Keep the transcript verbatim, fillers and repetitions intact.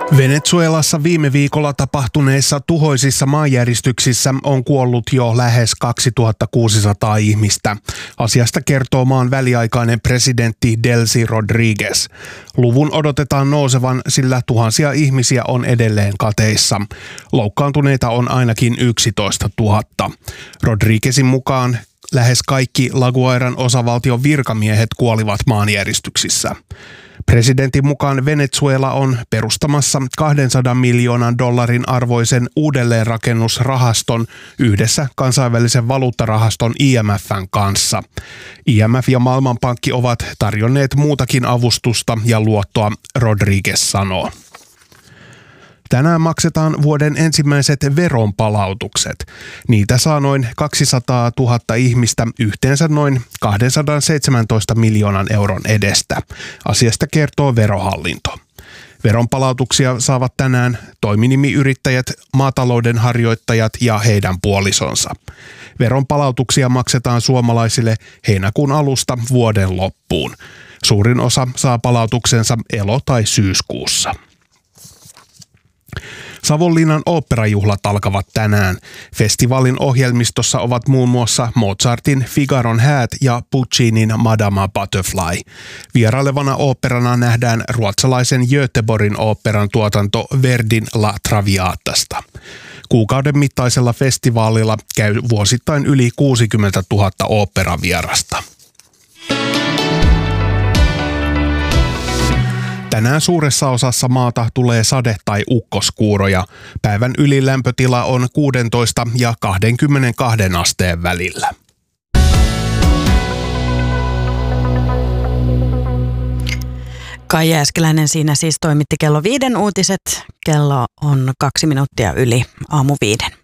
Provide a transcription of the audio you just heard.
Venezuelassa viime viikolla tapahtuneissa tuhoisissa maanjäristyksissä on kuollut jo lähes kaksituhattakuusisataa ihmistä. Asiasta kertoo maan väliaikainen presidentti Delcy Rodríguez. Luvun odotetaan nousevan, sillä tuhansia ihmisiä on edelleen kateissa. Loukkaantuneita on ainakin yksitoista tuhatta. Rodríguezin mukaan lähes kaikki La Guairan osavaltion virkamiehet kuolivat maanjäristyksissä. Presidentin mukaan Venezuela on perustamassa kahdensadan miljoonan dollarin arvoisen uudelleenrakennusrahaston yhdessä kansainvälisen valuuttarahaston I M F:n kanssa. I M F ja Maailmanpankki ovat tarjonneet muutakin avustusta ja luottoa, Rodríguez sanoo. Tänään maksetaan vuoden ensimmäiset veronpalautukset. Niitä saa noin kaksisataatuhatta ihmistä yhteensä noin kaksisataaseitsemäntoista miljoonan euron edestä. Asiasta kertoo Verohallinto. Veronpalautuksia saavat tänään toiminimiyrittäjät, maatalouden harjoittajat ja heidän puolisonsa. Veronpalautuksia maksetaan suomalaisille heinäkuun alusta vuoden loppuun. Suurin osa saa palautuksensa elo- tai syyskuussa. Savonlinnan oopperajuhlat alkavat tänään. Festivaalin ohjelmistossa ovat muun muassa Mozartin Figaron häät ja Puccinin Madama Butterfly. Vierailevana oopperana nähdään ruotsalaisen Göteborgin oopperan tuotanto Verdin La Traviatasta. Kuukauden mittaisella festivaalilla käy vuosittain yli kuusikymmentätuhatta oopperavierasta. Tänään suuressa osassa maata tulee sade- tai ukkoskuuroja. Päivän ylilämpötila on kuusitoista ja kaksikymmentäkaksi asteen välillä. Kai Jääskeläinen siinä siis toimitti kello viiden uutiset. Kello on kaksi minuuttia yli aamu viiden.